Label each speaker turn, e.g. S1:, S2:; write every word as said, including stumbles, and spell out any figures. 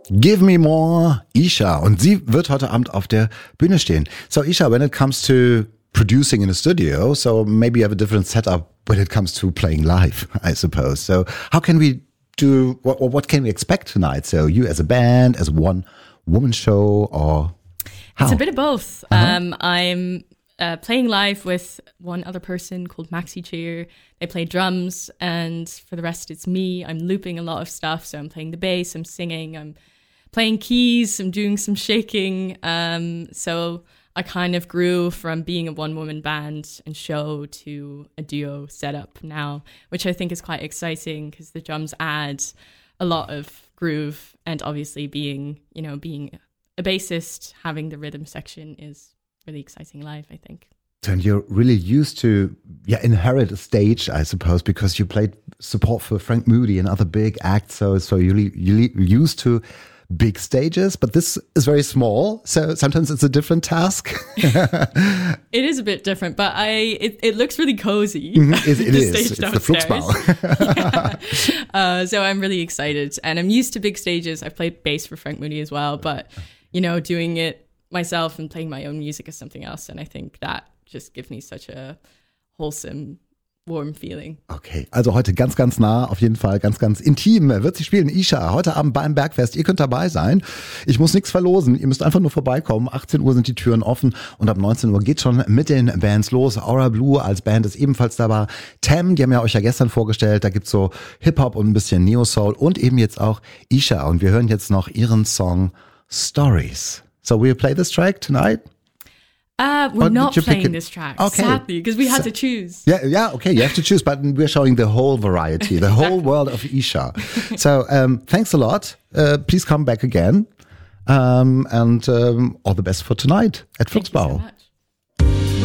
S1: Give me more, Isha. Und sie wird heute Abend auf der Bühne stehen. So Isha, when it comes to producing in a studio, so maybe you have a different setup when it comes to playing live, I suppose. So how can we do, what, what can we expect tonight? So you as a band, as a one-woman show, or how?
S2: It's a bit of both.
S1: Uh-huh.
S2: Um, I'm uh, playing live with one other person called Maxi Cheer. They play drums, and for the rest, it's me. I'm looping a lot of stuff, so I'm playing the bass, I'm singing, I'm playing keys, I'm doing some shaking. Um, so I kind of grew from being a one-woman band and show to a duo setup now, which I think is quite exciting because the drums add a lot of groove, and obviously being, you know, being a bassist, having the rhythm section is really exciting live, I think.
S1: And you're really used to yeah inherit a stage, I suppose, because you played support for Frank Moody and other big acts. So so you're really used to big stages, but this is very small, so sometimes it's a different task.
S2: It is a bit different, but I it, it looks really cozy.
S1: Mm-hmm. It, it
S2: the
S1: is.
S2: Stage
S1: It's
S2: downstairs.
S1: the Fluxbau.
S2: Yeah. uh, so I'm really excited, and I'm used to big stages. I've played bass for Frank Moody as well, but you know, doing it myself and playing my own music is something else, and I think that just gives me such a wholesome, warm feeling.
S1: Okay, also heute ganz, ganz nah, auf jeden Fall ganz, ganz intim wird sie spielen. Isha, heute Abend beim Bergfest. Ihr könnt dabei sein. Ich muss nichts verlosen. Ihr müsst einfach nur vorbeikommen. achtzehn Uhr sind die Türen offen und ab neunzehn Uhr geht schon mit den Bands los. Aura Blue als Band ist ebenfalls dabei. Tam, die haben ja euch ja gestern vorgestellt. Da gibt's so Hip-Hop und ein bisschen Neo-Soul und eben jetzt auch Isha. Und wir hören jetzt noch ihren Song Stories. So we'll play this track tonight?
S2: Uh, we're
S1: Or
S2: not
S1: did you pick
S2: playing
S1: it?
S2: this track,
S1: Okay.
S2: sadly, because we had
S1: So-
S2: to choose.
S1: Yeah, yeah, okay, you have to choose, but we're showing the whole variety, the whole world of Isha. So, um, thanks a lot. Uh, please come back again. Um, and um, all the best for tonight at
S2: Thank you so
S1: Fluxbau.
S2: much.